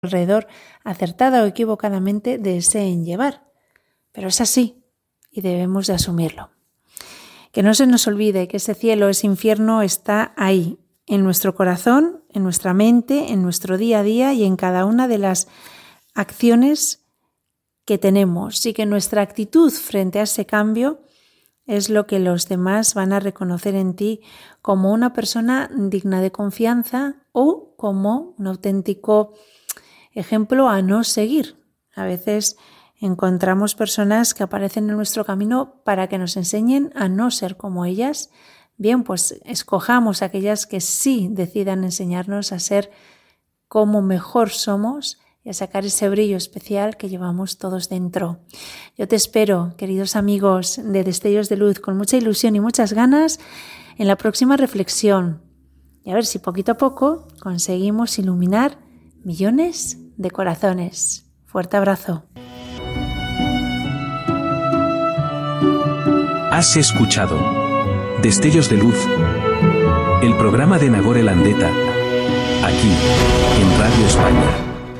alrededor, acertada o equivocadamente, deseen llevar. Pero es así y debemos de asumirlo. Que no se nos olvide que ese cielo, ese infierno está ahí, en nuestro corazón, en nuestra mente, en nuestro día a día y en cada una de las acciones que tenemos, y que nuestra actitud frente a ese cambio es lo que los demás van a reconocer en ti como una persona digna de confianza o como un auténtico ejemplo a no seguir. A veces encontramos personas que aparecen en nuestro camino para que nos enseñen a no ser como ellas. Bien, pues escojamos aquellas que sí decidan enseñarnos a ser como mejor somos y a sacar ese brillo especial que llevamos todos dentro. Yo te espero, queridos amigos de Destellos de Luz, con mucha ilusión y muchas ganas en la próxima reflexión. Y a ver si poquito a poco conseguimos iluminar millones de corazones. Fuerte abrazo. Has escuchado Destellos de Luz, el programa de Nagore Landeta, aquí, en Radio España.